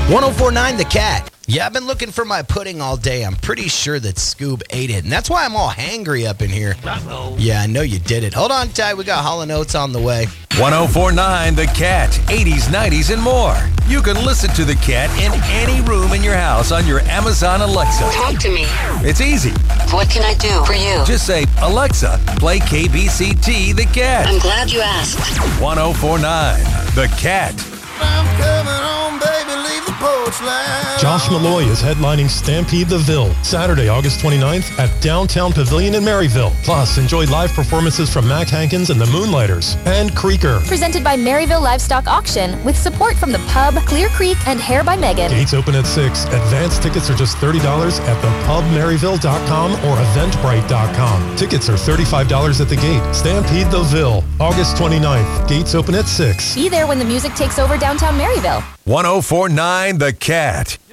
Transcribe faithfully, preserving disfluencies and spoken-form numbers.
one oh four point nine The Cat. Yeah, I've been looking for my pudding all day. I'm pretty sure that Scoob ate it, and that's why I'm all hangry up in here. Uh-oh. Yeah, I know you did it. Hold on tight. We got Hall and Oates on the way. one oh four point nine The Cat, eighties, nineties, and more. You can listen to The Cat in any room in your house on your Amazon Alexa. Talk to me. It's easy. What can I do for you? Just say, Alexa, play K B C T The Cat. I'm glad you asked. one oh four point nine The Cat. I'm coming home, baby, leave the porch light. Josh Malloy is headlining Stampede the Ville, Saturday, August twenty-ninth at Downtown Pavilion in Maryville. Plus, enjoy live performances from Mac Hankins and the Moonlighters and Creaker. Presented by Maryville Livestock Auction with support from the Pub, Clear Creek, and Hair by Megan. Gates open at six. Advance tickets are just thirty dollars at the pub maryville dot com or eventbrite dot com. Tickets are thirty-five dollars at the gate. Stampede the Ville, August twenty-ninth. Gates open at six. Be there when the music takes over downtown Maryville. one oh four point nine The Cat.